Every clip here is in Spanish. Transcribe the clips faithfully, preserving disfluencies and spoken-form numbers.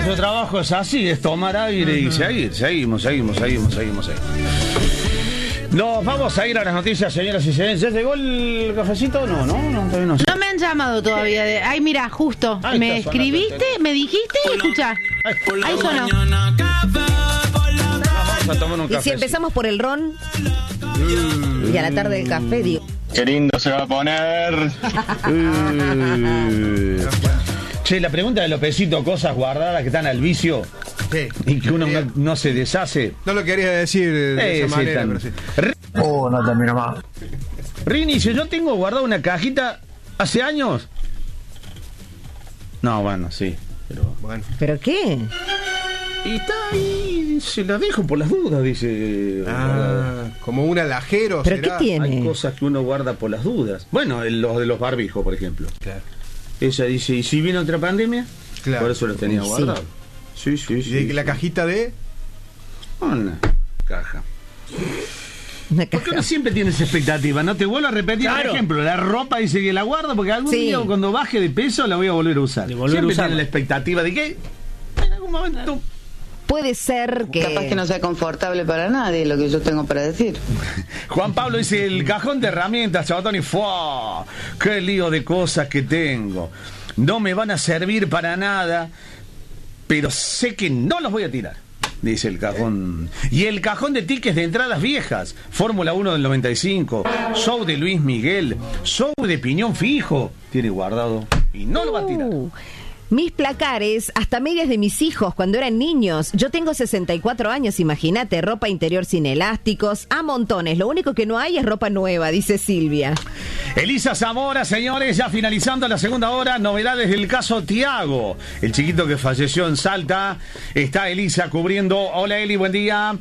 nuestro trabajo es así, es tomar aire y seguir, seguimos, seguimos, seguimos, seguimos, seguimos. Nos vamos a ir a las noticias, señoras y señores. ¿Ya llegó el cafecito? No, no, no, todavía no. No me han llamado todavía. De... Ay, mira, justo. Ahí me escribiste, me dijiste y escuchá. Ahí sonó. Vamos a tomar un café. Y si empezamos por el ron mm. y a la tarde el café, digo. Qué lindo se va a poner. uh. Che, la pregunta de Lopecito, cosas guardadas que están al vicio. Sí. Y que uno no, no se deshace. No lo quería decir de eh, esa sí, manera, tan... pero sí. Oh, no termino más. Rini, si yo tengo guardado una cajita hace años. No, bueno, sí. Pero bueno. ¿Pero qué? Y está ahí, se la dejo por las dudas, dice. Ah, como un alajero. ¿Pero será? qué tiene? Hay cosas que uno guarda por las dudas. Bueno, el, los de los barbijos, por ejemplo. Claro. Ella dice, ¿y si viene otra pandemia? Claro. Por eso los tenía Sí. guardados. Sí, sí, sí. ¿Y de la sí. cajita de? Una caja. Una Porque caja. uno siempre tiene esa expectativa, ¿no? Te vuelvo a repetir, Claro. por ejemplo, la ropa dice que la guardo porque algún Sí. día cuando baje de peso la voy a volver a usar. De volver siempre a usarla. tiene la expectativa de que en algún momento... Puede ser que... Capaz que no sea confortable para nadie lo que yo tengo para decir. Juan Pablo dice, el cajón de herramientas, Chabatón, y ¡fua! ¡Qué lío de cosas que tengo! No me van a servir para nada, pero sé que no los voy a tirar, dice el cajón. Y el cajón de tickets de entradas viejas, Fórmula uno del noventa y cinco, show de Luis Miguel, show de Piñón Fijo, tiene guardado y no lo va a tirar. Uh, mis placares, hasta medias de mis hijos cuando eran niños. Yo tengo sesenta y cuatro años, imagínate, ropa interior sin elásticos, a montones. Lo único que no hay es ropa nueva, dice Silvia. Elisa Zamora, señores, ya finalizando la segunda hora, novedades del caso Tiago, el chiquito que falleció en Salta. Está Elisa cubriendo. Hola Eli, buen día.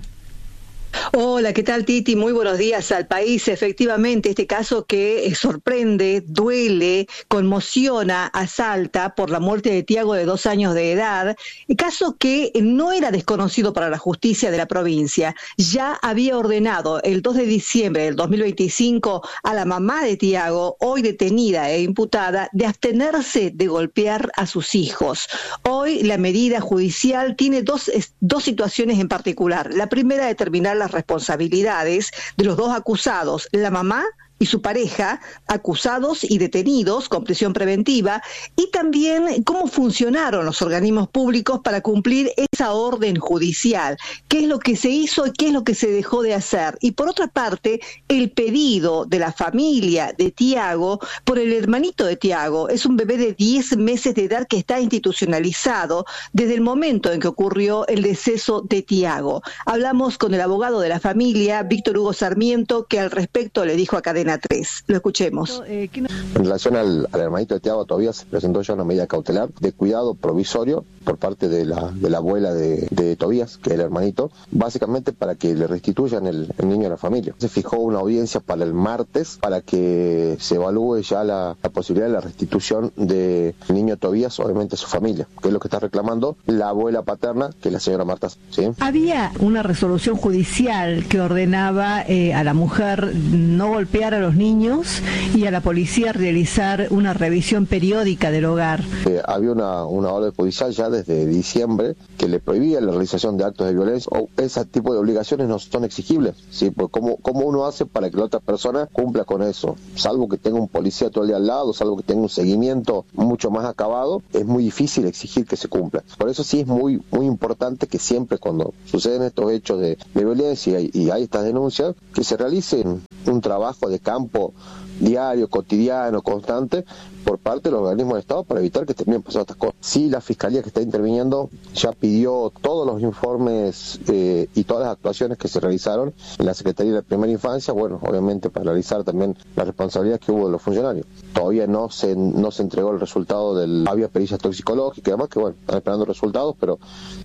Hola, ¿qué tal, Titi? Muy buenos días al país. Efectivamente, este caso que sorprende, duele, conmociona a Salta por la muerte de Tiago de dos años de edad, caso que no era desconocido para la justicia de la provincia. Ya había ordenado el dos de diciembre del dos mil veinticinco a la mamá de Tiago, hoy detenida e imputada, de abstenerse de golpear a sus hijos. Hoy la medida judicial tiene dos, dos situaciones en particular. La primera, determinar la las responsabilidades de los dos acusados, la mamá y su pareja, acusados y detenidos con prisión preventiva, y también cómo funcionaron los organismos públicos para cumplir esa orden judicial, qué es lo que se hizo y qué es lo que se dejó de hacer. Y por otra parte, el pedido de la familia de Tiago por el hermanito de Tiago. Es un bebé de diez meses de edad que está institucionalizado desde el momento en que ocurrió el deceso de Tiago. Hablamos con el abogado de la familia, Víctor Hugo Sarmiento, que al respecto le dijo a Cadena tres. Lo escuchemos. En relación al, al hermanito de Tiago, todavía se presentó ya una medida cautelar de cuidado provisorio por parte de la, de la abuela de, de Tobías, que es el hermanito, básicamente para que le restituyan el, el niño a la familia. Se fijó una audiencia para el martes para que se evalúe ya la, la posibilidad de la restitución del niño Tobías, obviamente a su familia, que es lo que está reclamando la abuela paterna, que es la señora Marta. ¿Sí? Había una resolución judicial que ordenaba eh, a la mujer no golpear a los niños y a la policía realizar una revisión periódica del hogar. Eh, había una, una orden judicial ya desde diciembre que le prohibía la realización de actos de violencia, o ese tipo de obligaciones no son exigibles, ¿sí? Pues ¿cómo, cómo uno hace para que la otra persona cumpla con eso? Salvo que tenga un policía todo el día al lado, salvo que tenga un seguimiento mucho más acabado, es muy difícil exigir que se cumpla. Por eso sí es muy, muy importante que siempre cuando suceden estos hechos de, de violencia y, y hay estas denuncias, que se realicen un trabajo de campo diario, cotidiano, constante, por parte de los organismos de Estado para evitar que terminen pasando estas cosas. Sí, la Fiscalía que está interviniendo ya pidió todos los informes eh, y todas las actuaciones que se realizaron en la Secretaría de la Primera Infancia, bueno, obviamente para realizar también la responsabilidad que hubo de los funcionarios. Todavía no se no se entregó el resultado del... Había pericias toxicológicas y demás, que bueno, están esperando resultados, pero...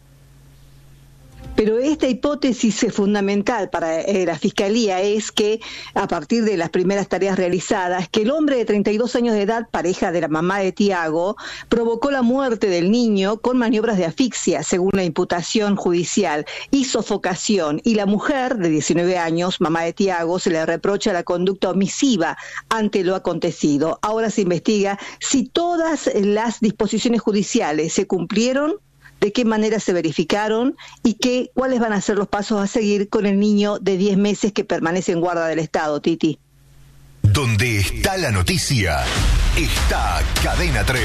Pero esta hipótesis fundamental para eh, la Fiscalía es que, a partir de las primeras tareas realizadas, que el hombre de treinta y dos años de edad, pareja de la mamá de Tiago, provocó la muerte del niño con maniobras de asfixia, según la imputación judicial, y sofocación. Y la mujer, de diecinueve años, mamá de Tiago, se le reprocha la conducta omisiva ante lo acontecido. Ahora se investiga si todas las disposiciones judiciales se cumplieron de qué manera se verificaron y qué, cuáles van a ser los pasos a seguir con el niño de diez meses que permanece en guarda del Estado, Titi. Donde está la noticia, está Cadena tres.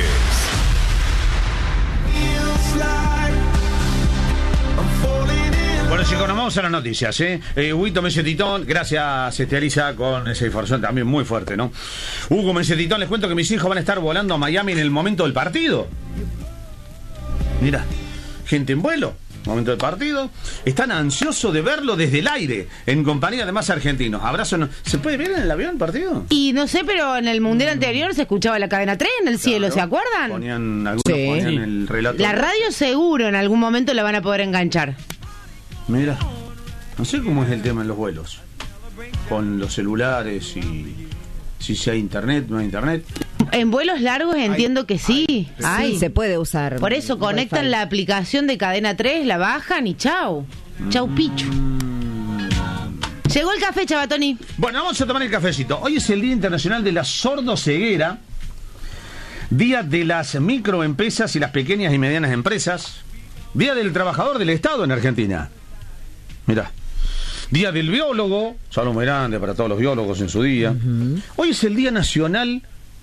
Bueno, chicos, nos vamos a las noticias, ¿eh? eh Huguito Mesetitón, gracias, este, Alisa, con esa información también muy fuerte, ¿no? Hugo Mesetitón, les cuento que mis hijos van a estar volando a Miami en el momento del partido. Mira, gente en vuelo, momento del partido. Están ansiosos de verlo desde el aire, en compañía de más argentinos. Abrazo, no. ¿Se puede ver en el avión el partido? Y no sé, pero en el Mundial anterior se escuchaba la cadena tres en el cielo, claro. ¿Se acuerdan? Ponían, algunos sí. ponían el relato. La radio seguro en algún momento la van a poder enganchar. Mira, no sé cómo es el tema en los vuelos, con los celulares y si si hay internet, no hay internet. En vuelos largos entiendo hay, que sí. Hay, hay. Sí, se puede usar. Por eso conectan Wi-Fi. La aplicación de Cadena tres, la bajan y chau. Mm. Chau pichu. Llegó el café, Chabatoni. Bueno, vamos a tomar el cafecito. Hoy es el Día Internacional de la Sordoceguera, Día de las Microempresas y las Pequeñas y Medianas Empresas, Día del Trabajador del Estado en Argentina. Mirá. Día del Biólogo, saludo muy grande para todos los biólogos en su día. Uh-huh. Hoy es el Día Nacional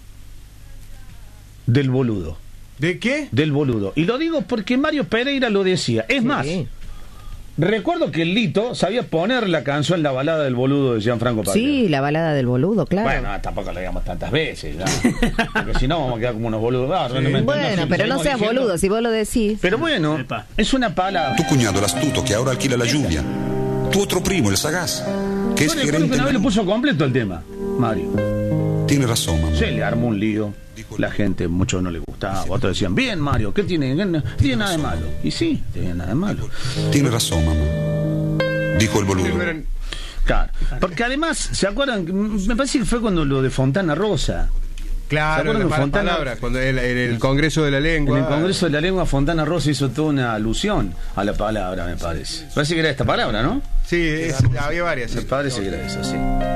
del Boludo. ¿De qué? Del boludo. Y lo digo porque Mario Pereira lo decía. Es sí. más, recuerdo que el Lito sabía poner la canción La Balada del Boludo de Gianfranco Pagliaro. Sí, La Balada del Boludo, claro. Bueno, tampoco la digamos tantas veces, ¿no? Porque si no vamos a quedar como unos boludos. Ah, sí. Bueno, pero no seas diciendo... boludo, si vos lo decís. Pero bueno, Epa. es una palabra. Tu cuñado, el astuto, que ahora alquila la lluvia. Tu otro primo, el sagaz, que es no, gerente... que una vez lo puso completo el tema, Mario. Tiene razón, mamá. Se le armó un lío. La gente, muchos no le gustaba. Otros decían, bien, Mario, ¿qué tiene? No tiene nada de malo. Y sí, tiene nada de malo. Tiene razón, mamá. Dijo el boludo. Claro. Porque además, ¿se acuerdan? Me parece que fue cuando lo de Fontana Rosa. Claro, la Fontana, palabra, cuando en el, el Congreso de la Lengua. En el Congreso de la Lengua, Fontana Rosa hizo toda una alusión a la palabra, me parece. Parece que era esta palabra, ¿no? Sí, es, había varias. Me parece que era eso, sí.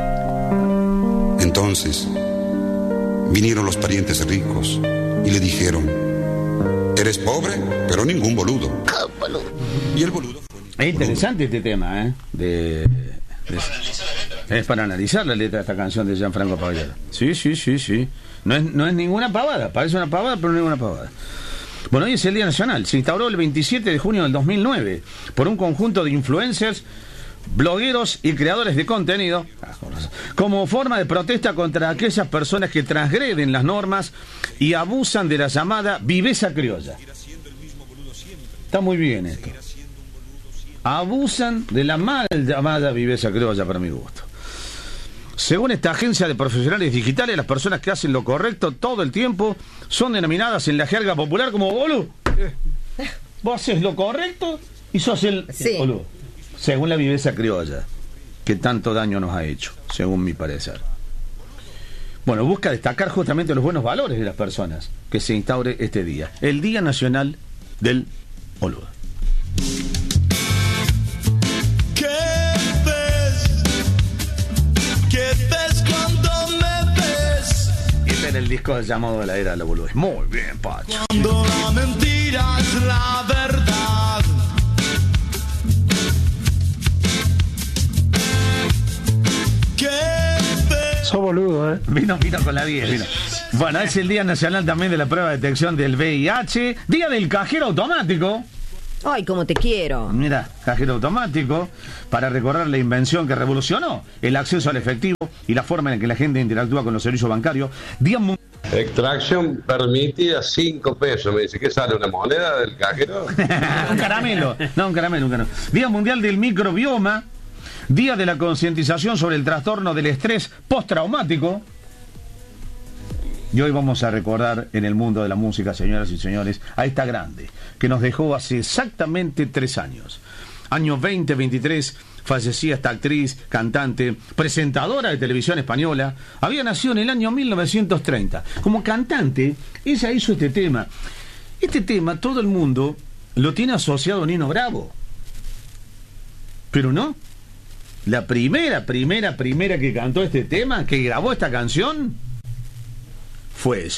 Entonces, vinieron los parientes ricos y le dijeron: eres pobre, pero ningún boludo. Y el boludo fue... Es interesante este tema, ¿eh? De... de... Es para analizar la letra de esta canción de Gianfranco Pagliaro. Sí, sí, sí, sí. No es, no es ninguna pavada, parece una pavada, pero no es ninguna pavada. Bueno, hoy es el Día Nacional. Se instauró el veintisiete de junio del dos mil nueve por un conjunto de influencers, blogueros y creadores de contenido como forma de protesta contra aquellas personas que transgreden las normas y abusan de la llamada viveza criolla. Está muy bien esto. Abusan de la mal llamada viveza criolla, para mi gusto. Según esta agencia de profesionales digitales, las personas que hacen lo correcto todo el tiempo son denominadas en la jerga popular como boludo. Vos haces lo correcto y sos el sí. boludo. Según la viveza criolla, que tanto daño nos ha hecho, según mi parecer. Bueno, busca destacar justamente los buenos valores de las personas que se instaure este día, el Día Nacional del Boludo. El disco llamado de la era de la boludez. Muy bien, Pacho. Cuando la mentira es la verdad. Sos boludo, ¿eh? Vino, vino con la diez, vino. Bueno, es el Día Nacional también de la Prueba de Detección del V I H. Día del Cajero Automático. Ay, cómo te quiero. Mira, cajero automático, para recordar la invención que revolucionó el acceso al efectivo y la forma en que la gente interactúa con los servicios bancarios. Día mundial. Extracción permitida cinco pesos. Me dice, ¿qué sale? ¿Una moneda del cajero? Un caramelo. No, un caramelo, un caramelo. Día Mundial del Microbioma. Día de la concientización sobre el trastorno del estrés postraumático. Y hoy vamos a recordar en el mundo de la música, señoras y señores, a esta grande, que nos dejó hace exactamente tres años. Año veinte veintitrés, fallecía esta actriz, cantante, presentadora de televisión española. Había nacido en el año mil novecientos treinta. Como cantante, ella hizo este tema. Este tema todo el mundo lo tiene asociado a Nino Bravo. Pero no. La primera, primera, primera que cantó este tema, que grabó esta canción, fue ella.